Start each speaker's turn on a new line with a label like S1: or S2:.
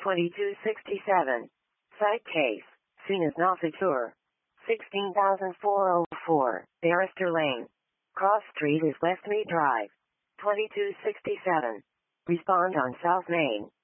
S1: 2267. Site case. Scene is not secure. 16,404. Barrister Lane. Cross Street is Westmead Drive. 2267. Respond on South Main.